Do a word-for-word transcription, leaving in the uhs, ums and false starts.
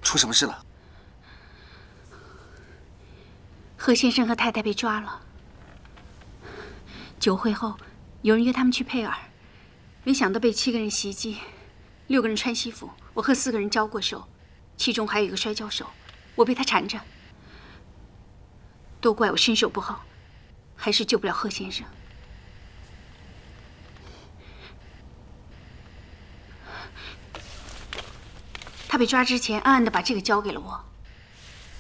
出什么事了？ 贺先生和太太被抓了。酒会后，有人约他们去佩尔，没想到被七个人袭击，六个人穿西服，我和四个人交过手，其中还有一个摔跤手，我被他缠着。都怪我身手不好，还是救不了贺先生。他被抓之前，暗暗地把这个交给了我。